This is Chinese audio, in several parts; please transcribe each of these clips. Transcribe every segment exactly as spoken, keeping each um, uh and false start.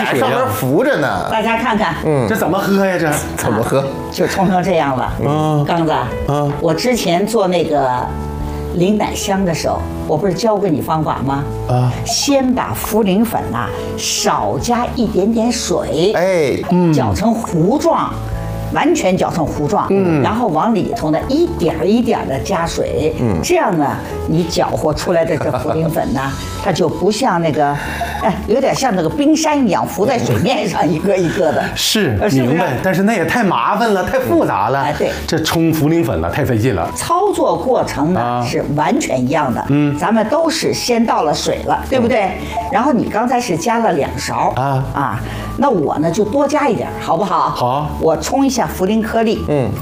还上面浮着呢。 大家看看， 嗯，这怎么喝呀？这怎么喝？ 就冲成这样了。嗯，刚子，嗯，我之前做那个灵奶香的时候，我不是教过你方法吗？啊，先把茯苓粉呐、啊、少加一点点水， 哎， 嗯，搅成糊状。完全搅成糊状，嗯，然后往里头呢一点一点的加水，嗯，这样呢，你搅和出来的这茯苓粉呢，它就不像那个，哎，有点像那个冰山一样浮在水面上，一个一个的。 是，明白。但是那也太麻烦了，太复杂了。哎，对，这冲茯苓粉了，太费劲了。 操作过程呢是完全一样的，嗯，咱们都是先倒了水了，对不对？然后你刚才是加了两勺啊啊，那我呢就多加一点，好不好？ 好， 我冲一下。茯苓颗粒，嗯，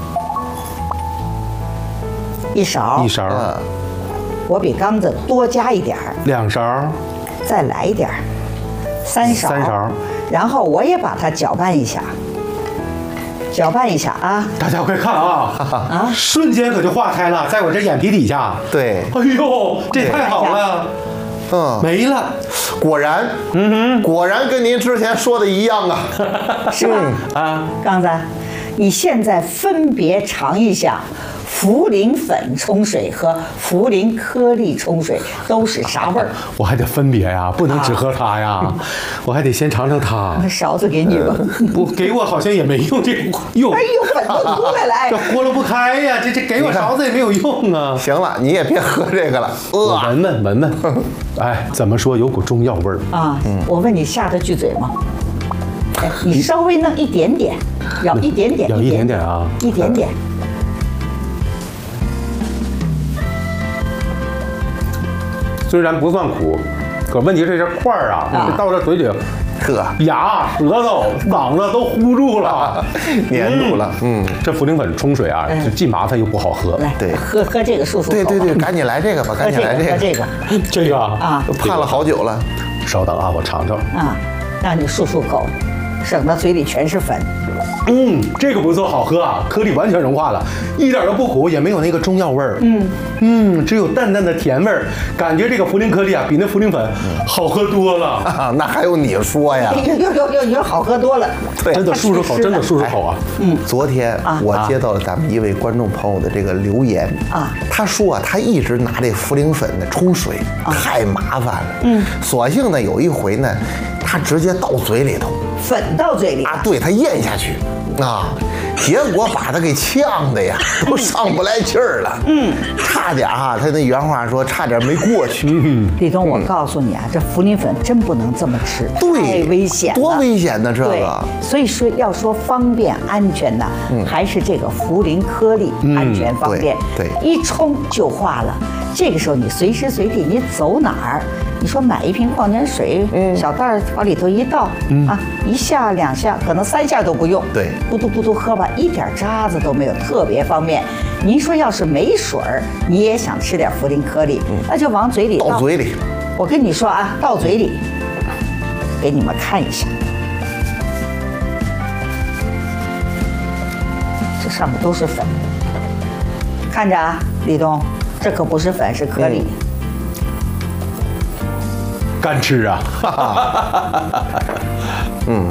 一勺， 一勺， 我比刚子多加一点儿， 两勺， 再来一点儿，三勺， 三勺， 然后我也把它搅拌一下，搅拌一下啊！ 大家快看啊啊！瞬间可就化开了，在我这眼皮底下。 对， 哎呦，这太好了。嗯，没了， 果然，嗯哼，果然跟您之前说的一样啊， 是吧？啊，刚子，你现在分别尝一下，茯苓粉冲水和茯苓颗粒冲水都是啥味儿？ 我还得分别呀，不能只喝它呀，啊、我还得先尝尝它。 那勺子给你吧， 不给我好像也没用，这用。 哎呦，粉都出来了，哎， 这豁了不开呀，这这给我勺子也没有用啊。 行了，你也别喝这个了， 我闻闻闻闻。哎，怎么说有股中药味儿啊？嗯，我问你下得去嘴吗？哎，你稍微弄一点点，咬一点点， 咬一点点啊， 一点点。 虽然不算苦，可问题是这块儿啊，啊到这嘴里， 呵， 牙、舌头、嗓子都糊住了， 粘住了。嗯， 这茯苓粉冲水啊，就既麻烦又不好喝。 来， 对， 喝喝这个漱漱口。 对对对，赶紧来这个吧，赶紧来这个。 喝这个， 这个啊， 都盼了好久了。 稍等啊，我尝尝。 啊，让你漱漱口，省得嘴里全是粉。 嗯，这个不错，好喝啊，颗粒完全融化了，一点都不苦，也没有那个中药味儿。嗯嗯，只有淡淡的甜味儿，感觉这个茯苓颗粒啊，比那茯苓粉好喝多了。 啊、那还用你说呀？ 有有有有有好喝多了。 对， 真的漱漱口，真的漱漱口啊。 嗯，昨天我接到了咱们一位观众朋友的这个留言啊，他说啊，他一直拿这茯苓粉呢冲水，太麻烦了。嗯，索性呢有一回呢，他直接倒嘴里头。 粉到嘴里啊，对，他咽下去啊，结果把他给呛的呀，都上不来气儿了。嗯，差点啊，他那原话说，差点没过去。嗯， 李东，我告诉你啊，这茯苓粉真不能这么吃， 对， 太危险了， 多危险呢这个。 所以说要说方便安全呢，还是这个茯苓颗粒安全方便。 对， 一冲就化了。这个时候你随时随地你走哪儿，你说买一瓶矿泉水，嗯，小袋儿往里头一倒，嗯啊，一下两下，可能三下都不用， 对， 咕嘟咕嘟喝吧，一点渣子都没有，特别方便。您说要是没水儿，你也想吃点茯苓颗粒，嗯，那就往嘴里倒， 倒嘴里。 我跟你说啊，倒嘴里，给你们看一下，这上面都是粉，看着啊，李东。这可不是粉，是颗粒。 干吃啊！嗯，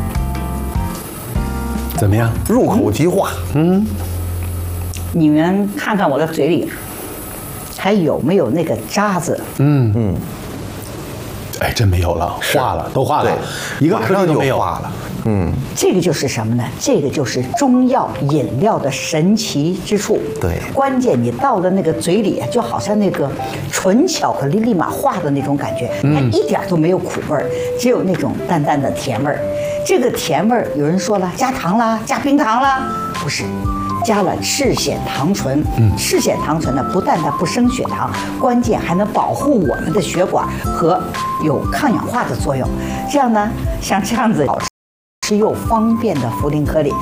怎么样？ 入口即化。嗯， 你们看看我的嘴里还有没有那个渣子？嗯嗯。 哎，真没有了，化了，都化了，一个颗粒都没有化了。嗯， 这个就是什么呢？这个就是中药饮料的神奇之处。 对， 关键你到了那个嘴里，就好像那个纯巧克力立马化的那种感觉，它一点都没有苦味儿，只有那种淡淡的甜味儿。这个甜味儿，有人说了，加糖啦，加冰糖啦，不是。加了赤藓糖醇，嗯，赤藓糖醇呢，不但它不升血糖，关键还能保护我们的血管和有抗氧化的作用。这样呢，像这样子好吃又方便的茯苓颗粒，嗯。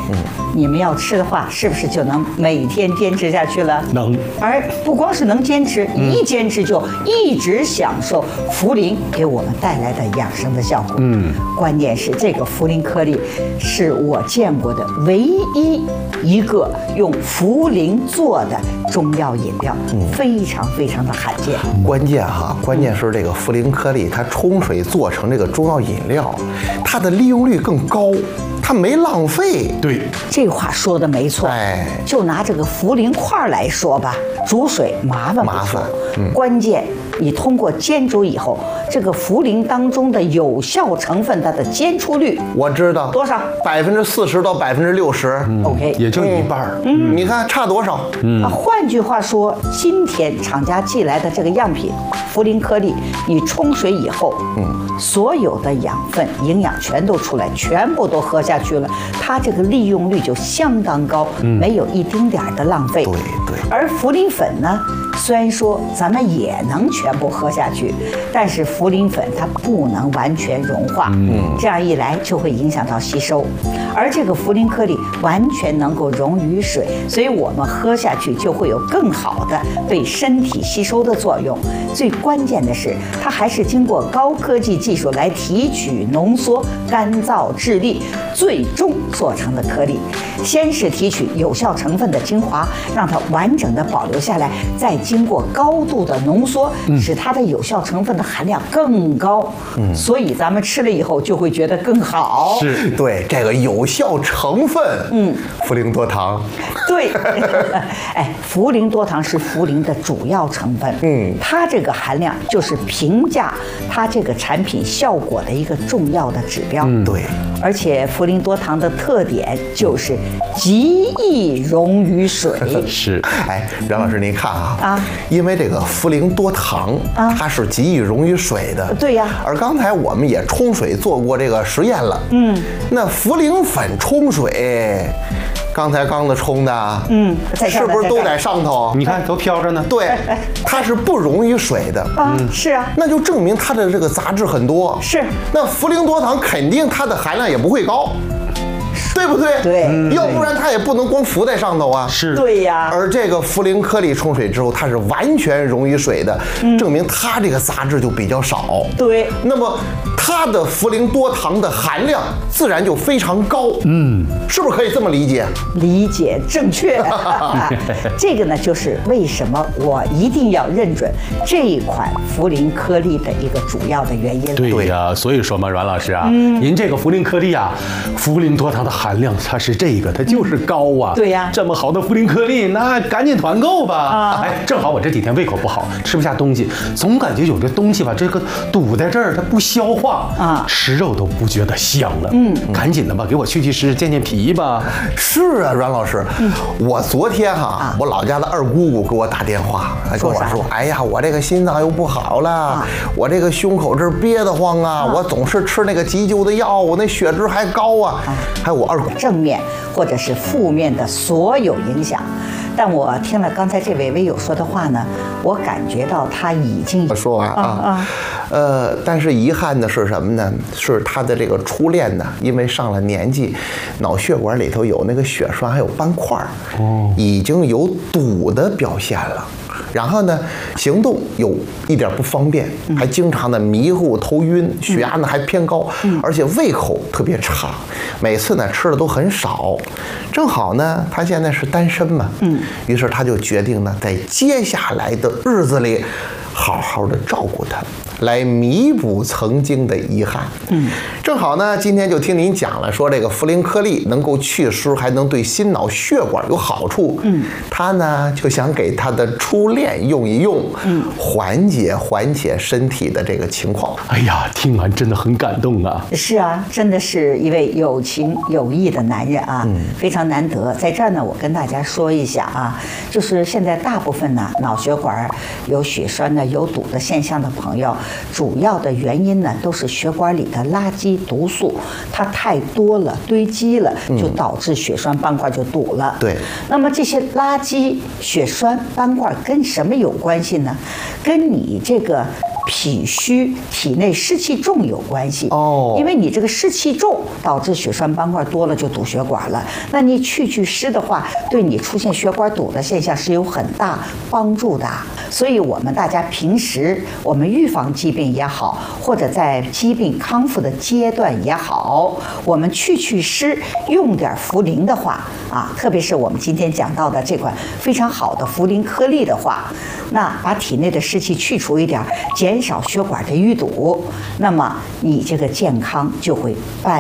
你们要吃的话，是不是就能每天坚持下去了？ 能。 而不光是能坚持，你一坚持就一直享受茯苓给我们带来的养生的效果。嗯，关键是这个茯苓颗粒是我见过的唯一一个用茯苓做的中药饮料，非常非常的罕见。 关键哈，关键是这个茯苓颗粒，它冲水做成这个中药饮料，它的利用率更高，它没浪费。 对， 这话说的没错。 哎， 就拿这个茯苓块来说吧，煮水麻烦麻烦， 嗯，关键你通过煎煮以后，这个茯苓当中的有效成分它的煎出率， 我知道多少？ 百分之四十到百分之六十。 OK， 也就一半儿。 嗯，你看差多少？ 嗯，换句话说，今天厂家寄来的这个样品茯苓颗粒，你冲水以后，嗯，所有的养分、营养全都出来，全部都喝下去了，它这个利用率就相当高，嗯、没有一丁点儿的浪费。 对对。 而茯苓粉呢，虽然说咱们也能全部喝下去，但是茯苓粉它不能完全融化，嗯，这样一来就会影响到吸收。而这个茯苓颗粒完全能够溶于水，所以我们喝下去就会有更好的对身体吸收的作用。最关键的是，它还是经过高科技技术来提取、浓缩、干燥、制粒，最终做成的颗粒。先是提取有效成分的精华，让它完整的保留下来，再经过高度的浓缩，使它的有效成分的含量更高。嗯，所以咱们吃了以后就会觉得更好。 是，对这个有效成分，嗯，茯苓多糖。 对，哎，茯苓多糖是茯苓的主要成分。嗯，它这个含量就是评价它这个产品效果的一个重要的指标。 嗯，对。 而且茯苓多糖的特点就是极易溶于水。 是， 哎，袁老师您看啊， 啊， 因为这个茯苓多糖，啊，它是极易溶于水的。 对呀。 而刚才我们也冲水做过这个实验了。嗯。那茯苓粉冲水，刚才刚子冲的，嗯，是不是都在上头？ 你看都飘着呢。 对，它是不溶于水的。 啊，是啊。 那就证明它的这个杂质很多。 是。 那茯苓多糖肯定它的含量也不会高。对不对？ 对，嗯、 要不然它也不能光浮在上头啊。 是， 对呀。 而这个茯苓颗粒冲水之后，它是完全溶于水的，嗯、证明它这个杂质就比较少。 对。 那么它的茯苓多糖的含量自然就非常高。嗯，是不是可以这么理解？ 理解正确。这个呢，就是为什么我一定要认准这一款茯苓颗粒的一个主要的原因。 对呀、啊，所以说嘛，阮老师啊，嗯、您这个茯苓颗粒啊，茯苓多糖的含量它是这个，它就是高啊。 对呀， 这么好的茯苓颗粒，那赶紧团购吧。啊，哎，正好我这几天胃口不好，吃不下东西，总感觉有这东西吧，这个堵在这儿，它不消化啊，吃肉都不觉得香了。嗯，赶紧的吧，给我去去湿健健脾吧。 是啊，阮老师，嗯、我昨天哈、啊，我老家的二姑姑给我打电话，还跟我说，哎呀，我这个心脏又不好了，啊、我这个胸口这儿憋得慌啊，啊我总是吃那个急救的药，我那血脂还高啊。啊还有我二姑正面或者是负面的所有影响，但我听了刚才这位微友说的话呢，我感觉到他已经说完啊啊，呃，但是遗憾的是什么呢？是他的这个初恋呢，因为上了年纪，脑血管里头有那个血栓，还有斑块，哦，已经有堵的表现了。然后呢，行动有一点不方便，还经常的迷糊、头晕，血压呢还偏高，而且胃口特别差，每次呢吃的都很少。正好呢，他现在是单身嘛，嗯，于是他就决定呢，在接下来的日子里，好好的照顾他，来弥补曾经的遗憾。嗯，正好呢，今天就听您讲了，说这个茯苓颗粒能够祛湿，还能对心脑血管有好处。嗯，他呢就想给他的初恋用一用，嗯，缓解缓解身体的这个情况。 哎呀，听完真的很感动啊！ 是啊，真的是一位有情有义的男人啊，嗯、非常难得。在这儿呢，我跟大家说一下啊，就是现在大部分呢脑血管有血栓的、有堵的现象的朋友，主要的原因呢都是血管里的垃圾毒素它太多了，堆积了，就导致血栓斑块就堵了。 对， 那么这些垃圾血栓斑块跟什么有关系呢？跟你这个脾虚、体内湿气重有关系哦。 因为你这个湿气重，导致血栓斑块多了，就堵血管了。那你去去湿的话，对你出现血管堵的现象是有很大帮助的。所以我们大家平时我们预防疾病也好，或者在疾病康复的阶段也好，我们去去湿用点茯苓的话啊，特别是我们今天讲到的这款非常好的茯苓颗粒的话，那把体内的湿气去除一点，减少血管的淤堵，那么你这个健康就会伴